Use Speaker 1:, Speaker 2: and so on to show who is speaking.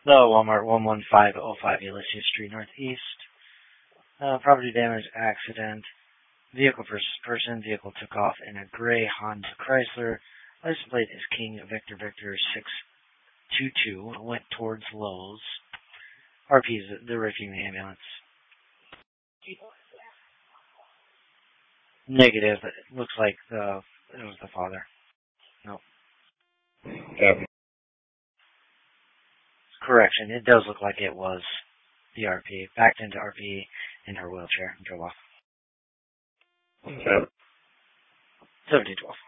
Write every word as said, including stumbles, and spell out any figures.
Speaker 1: The Walmart one one five oh five Ulysses Street Northeast. Uh, property damage accident. Vehicle versus person. Vehicle took off in a gray Honda Chrysler. License plate is King Victor Victor six two two. Went towards Lowe's. R P is they're reaching the ambulance. Negative. It looks like the it was the father. Nope.
Speaker 2: Yeah.
Speaker 1: Correction. It does look like it was the R P. Backed into R P in her wheelchair and drove off.
Speaker 2: Okay.
Speaker 1: seventeen twelve.